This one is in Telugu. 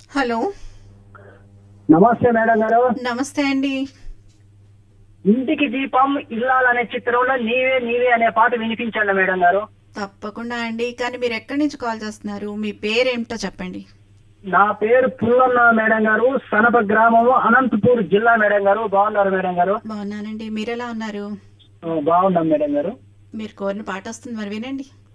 హలో. నమస్తే మేడం గారు. నమస్తే అండి. ఇంటికి దీపం ఇల్లాలనే చిత్రంలో నీవే నీవే అనే పాట వినిపించండి మేడం గారు. తప్పకుండా అండి. కానీ మీరు ఎక్కడి నుంచి కాల్ చేస్తున్నారు? మీ పేరేమిటో చెప్పండి. నా పేరు పుల్లన్న మేడం గారు, సనప గ్రామము, అనంతపూర్ జిల్లా మేడం గారు. బాగున్నారు మేడం గారు? బాగున్నానండి. మీరెలా ఉన్నారు? బాగున్నాం మేడం గారు. మీరు కోరిన పాట వస్తుంది, మరి వినండి.